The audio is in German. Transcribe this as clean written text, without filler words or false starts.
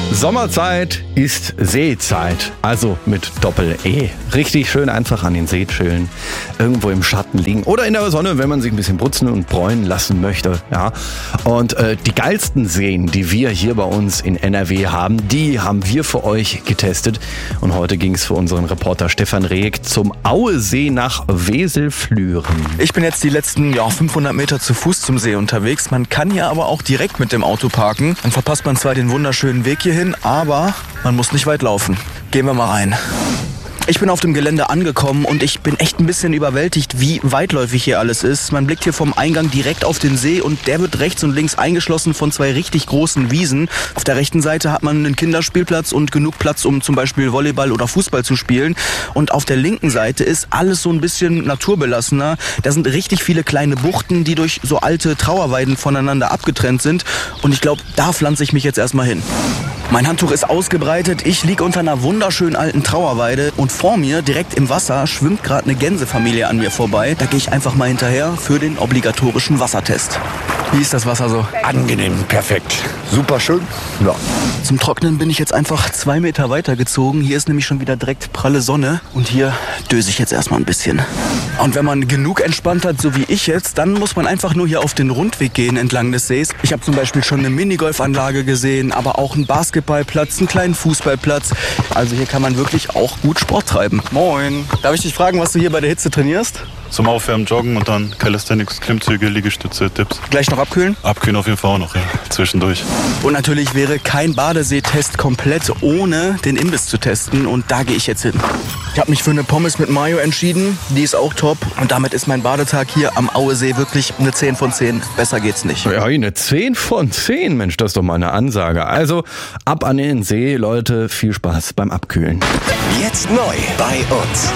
Sommerzeit ist Seezeit, also mit Doppel-E. Richtig schön einfach an den See chillen, irgendwo im Schatten liegen oder in der Sonne, wenn man sich ein bisschen putzen und bräunen lassen möchte. Ja. Und die geilsten Seen, die wir hier bei uns in NRW haben, die haben wir für euch getestet. Und heute ging es für unseren Reporter Stefan Rehek zum Auesee nach Weselflüren. Ich bin jetzt die letzten 500 Meter zu Fuß zum See unterwegs. Man kann hier aber auch direkt mit dem Auto parken. Dann verpasst man zwar den wunderschönen Weg hierhin, aber man muss nicht weit laufen. Gehen wir mal rein. Ich bin auf dem Gelände angekommen und ich bin echt ein bisschen überwältigt, wie weitläufig hier alles ist. Man blickt hier vom Eingang direkt auf den See und der wird rechts und links eingeschlossen von zwei richtig großen Wiesen. Auf der rechten Seite hat man einen Kinderspielplatz und genug Platz, um zum Beispiel Volleyball oder Fußball zu spielen. Und auf der linken Seite ist alles so ein bisschen naturbelassener. Da sind richtig viele kleine Buchten, die durch so alte Trauerweiden voneinander abgetrennt sind. Und ich glaube, da pflanze ich mich jetzt erstmal hin. Mein Handtuch ist ausgebreitet, ich liege unter einer wunderschönen alten Trauerweide und vor mir, direkt im Wasser, schwimmt gerade eine Gänsefamilie an mir vorbei. Da gehe ich einfach mal hinterher für den obligatorischen Wassertest. Wie ist das Wasser so? Angenehm, perfekt. Super schön. Ja. Zum Trocknen bin ich jetzt einfach 2 Meter weitergezogen. Hier ist nämlich schon wieder direkt pralle Sonne und hier döse ich jetzt erstmal ein bisschen. Und wenn man genug entspannt hat, so wie ich jetzt, dann muss man einfach nur hier auf den Rundweg gehen entlang des Sees. Ich habe zum Beispiel schon eine Minigolfanlage gesehen, aber auch einen Basketballplatz, einen kleinen Fußballplatz. Also hier kann man wirklich auch gut Sport treiben. Moin. Darf ich dich fragen, was du hier bei der Hitze trainierst? Zum Aufwärmen joggen und dann Calisthenics, Klimmzüge, Liegestütze, Dips. Gleich noch abkühlen? Abkühlen auf jeden Fall auch noch, ja. Zwischendurch. Und natürlich wäre kein Badeseetest komplett, ohne den Imbiss zu testen. Und da gehe ich jetzt hin. Ich habe mich für eine Pommes mit Mayo entschieden. Die ist auch top. Und damit ist mein Badetag hier am Auesee wirklich eine 10 von 10. Besser geht's nicht. Ja, eine 10 von 10, Mensch, das ist doch mal eine Ansage. Also ab an den See, Leute, viel Spaß beim Abkühlen. Jetzt neu bei uns.